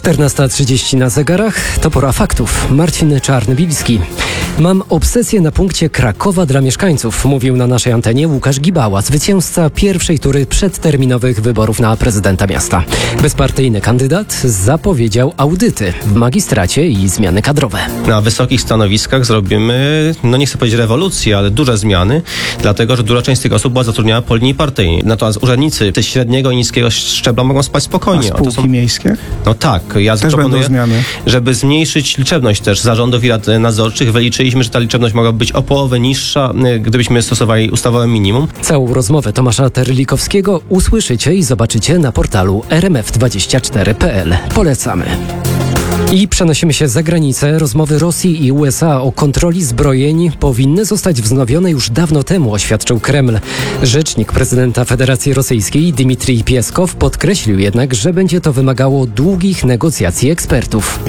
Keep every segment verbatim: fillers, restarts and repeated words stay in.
czternasta trzydzieści na zegarach, to pora faktów. Marcin Czarny-Bilski. Mam obsesję na punkcie Krakowa dla mieszkańców, mówił na naszej antenie Łukasz Gibała, zwycięzca pierwszej tury przedterminowych wyborów na prezydenta miasta. Bezpartyjny kandydat zapowiedział audyty w magistracie i zmiany kadrowe. Na wysokich stanowiskach zrobimy, no nie chcę powiedzieć rewolucję, ale duże zmiany, dlatego że duża część z tych osób była zatrudniona po linii partyjnej. Natomiast urzędnicy ze średniego i niskiego szczebla mogą spać spokojnie. A spółki to są... miejskie? No tak, ja Też proponuję, będą zmiany. żeby zmniejszyć liczebność też zarządów i rad nadzorczych. Wyliczyliśmy, że ta liczebność mogła być o połowę niższa, gdybyśmy stosowali ustawowe minimum. Całą rozmowę Tomasza Terlikowskiego usłyszycie i zobaczycie na portalu r m f dwadzieścia cztery kropka p l. Polecamy. I przenosimy się za granicę. Rozmowy Rosji i U S A o kontroli zbrojeń powinny zostać wznowione już dawno temu, oświadczył Kreml. Rzecznik prezydenta Federacji Rosyjskiej Dmitrij Pieskow podkreślił jednak, że będzie to wymagało długich negocjacji ekspertów.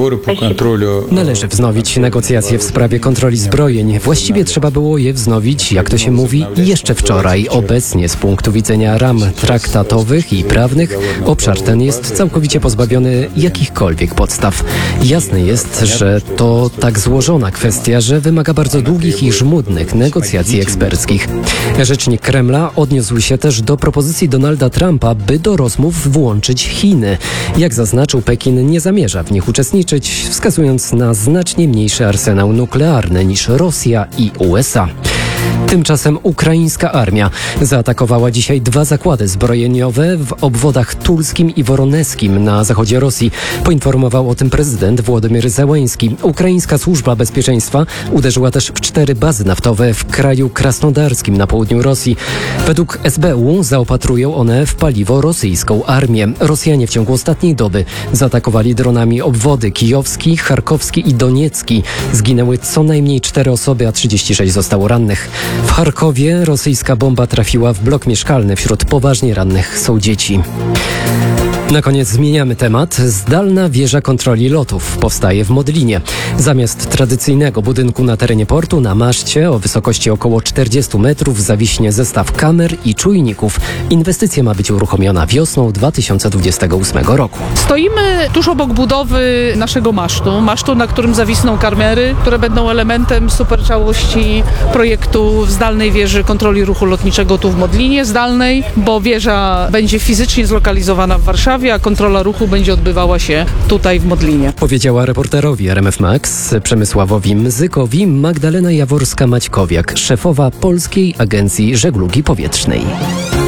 Należy wznowić negocjacje w sprawie kontroli zbrojeń. Właściwie trzeba było je wznowić, jak to się mówi, jeszcze wczoraj. Obecnie z punktu widzenia ram traktatowych i prawnych obszar ten jest całkowicie pozbawiony jakichkolwiek podstaw. Jasne jest, że to tak złożona kwestia, że wymaga bardzo długich i żmudnych negocjacji eksperckich. Rzecznik Kremla odniósł się też do propozycji Donalda Trumpa, by do rozmów włączyć Chiny. Jak zaznaczył, Pekin nie zamierza w nich uczestniczyć, wskazując na znacznie mniejszy arsenał nuklearny niż Rosja i U S A. Tymczasem ukraińska armia zaatakowała dzisiaj dwa zakłady zbrojeniowe w obwodach tulskim i woroneskim na zachodzie Rosji. Poinformował o tym prezydent Włodymyr Zełenski. Ukraińska służba bezpieczeństwa uderzyła też w cztery bazy naftowe w kraju krasnodarskim na południu Rosji. Według S B U zaopatrują one w paliwo rosyjską armię. Rosjanie w ciągu ostatniej doby zaatakowali dronami obwody kijowski, charkowski i doniecki. Zginęły co najmniej cztery osoby, a trzydzieści sześć zostało rannych. W Charkowie rosyjska bomba trafiła w blok mieszkalny. Wśród poważnie rannych są dzieci. Na koniec zmieniamy temat. Zdalna wieża kontroli lotów powstaje w Modlinie. Zamiast tradycyjnego budynku na terenie portu, na maszcie o wysokości około czterdziestu metrów zawiśnie zestaw kamer i czujników. Inwestycja ma być uruchomiona wiosną dwa tysiące dwudziestego ósmego roku. Stoimy tuż obok budowy naszego masztu, masztu, na którym zawisną kamery, które będą elementem supercałości projektu zdalnej wieży kontroli ruchu lotniczego tu w Modlinie. Zdalnej, bo wieża będzie fizycznie zlokalizowana w Warszawie, a kontrola ruchu będzie odbywała się tutaj w Modlinie. Powiedziała reporterowi R M F Max Przemysławowi Mzykowi Magdalena Jaworska-Maćkowiak, szefowa Polskiej Agencji Żeglugi Powietrznej.